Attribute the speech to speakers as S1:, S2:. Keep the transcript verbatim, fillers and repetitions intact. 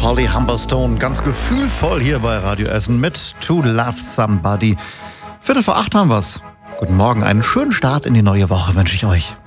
S1: Holly Humberstone, ganz gefühlvoll hier bei Radio Essen mit To Love Somebody. Viertel vor acht haben wir's. Guten Morgen, einen schönen Start in die neue Woche wünsche ich euch.